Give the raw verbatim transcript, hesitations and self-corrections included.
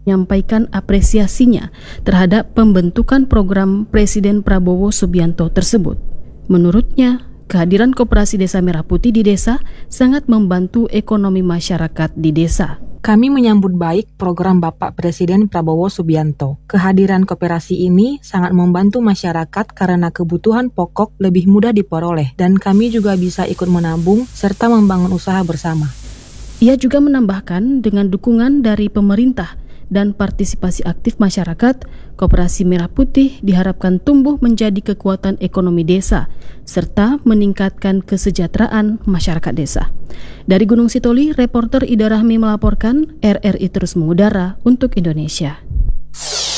menyampaikan apresiasinya terhadap pembentukan program Presiden Prabowo Subianto tersebut. Menurutnya, kehadiran Koperasi Desa Merah Putih di desa sangat membantu ekonomi masyarakat di desa. Kami menyambut baik program Bapak Presiden Prabowo Subianto. Kehadiran koperasi ini sangat membantu masyarakat karena kebutuhan pokok lebih mudah diperoleh dan kami juga bisa ikut menabung serta membangun usaha bersama. Ia juga menambahkan dengan dukungan dari pemerintah dan partisipasi aktif masyarakat, Koperasi Merah Putih diharapkan tumbuh menjadi kekuatan ekonomi desa serta meningkatkan kesejahteraan masyarakat desa. Dari Gunung Sitoli, reporter Ida Rahmi melaporkan. R R I terus mengudara untuk Indonesia.